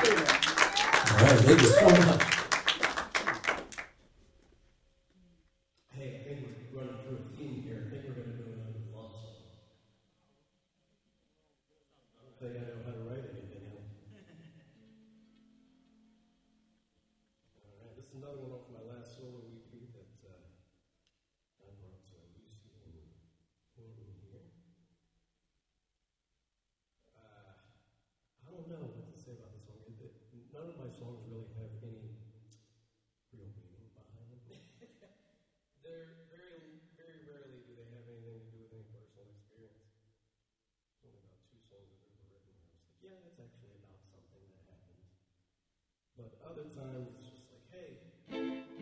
All right, thank you so much. Hey, I think we're running through a theme here. I think we're going to do another love song. I don't think I know how to write anything else. All right, this is another one off my last solo EP that I brought to Lucy and Courtney here. I don't know what to say about this song. None of my songs really have any real meaning behind them. They're very rarely do they have anything to do with any personal experience. There's only about 2 songs that I've ever written where I was like, yeah, that's actually about something that happened. But other times